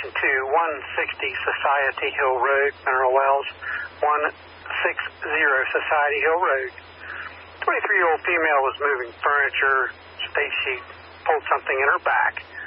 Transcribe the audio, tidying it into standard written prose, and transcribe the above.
location to 160 Society Hill Road, Mineral Wells, 160 Society Hill Road. 23-year-old female was moving furniture. States she pulled something in her back.